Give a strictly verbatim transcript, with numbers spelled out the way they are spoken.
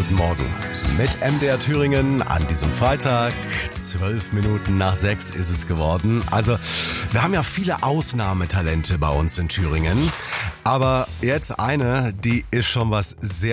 guten Morgen mit M D R Thüringen an diesem Freitag. Zwölf Minuten nach sechs ist es geworden. Also wir haben ja viele Ausnahmetalente bei uns in Thüringen. Aber jetzt eine, die ist schon was sehr